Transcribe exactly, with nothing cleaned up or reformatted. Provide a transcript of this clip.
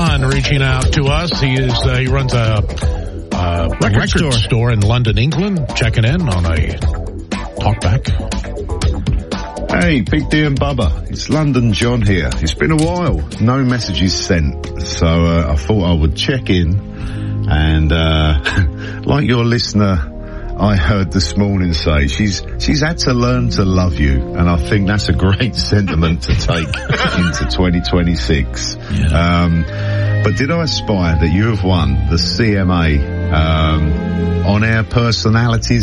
John reaching out to us. He is uh, he runs a, a record, record store. store in London, England. Checking in on a talkback. Hey, Big D and Bubba. It's London John here. It's been a while. No messages sent. So uh, I thought I would check in. And uh like your listener I heard this morning say, she's she's had to learn to love you, and I think that's a great sentiment to take into twenty twenty-six. Yeah. Um, but did I spy that you have won the C M A um, on-air personalities